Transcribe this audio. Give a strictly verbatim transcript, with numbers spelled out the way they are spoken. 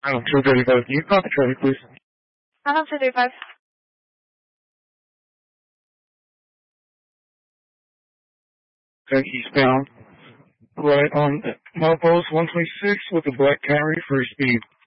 Island two thirty-five, can you copy traffic, please? Island two thirty-five. Okay, eastbound. Right on milepost one twenty-six with a black Camry for speed.